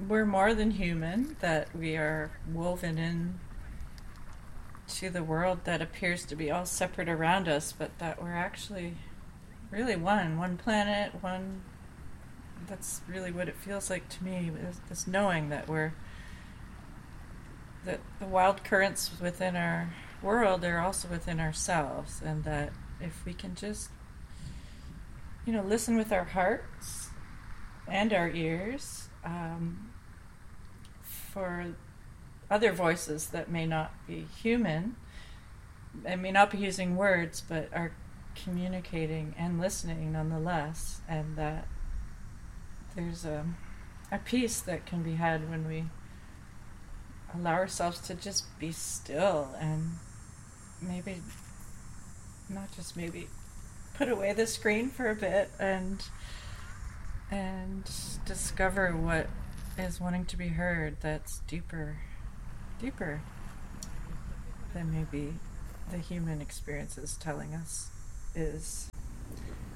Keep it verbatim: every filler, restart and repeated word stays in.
we're more than human, that we are woven in to the world that appears to be all separate around us, but that we're actually really one, one planet, one. That's really what it feels like to me. Is this knowing that we're that the wild currents within our world are also within ourselves, and that if we can just, you know, listen with our hearts and our ears um, for other voices that may not be human, and may not be using words, but are communicating and listening nonetheless, and that there's a, a peace that can be had when we allow ourselves to just be still and maybe, not just maybe, put away the screen for a bit and and discover what is wanting to be heard that's deeper, deeper than maybe the human experience is telling us is.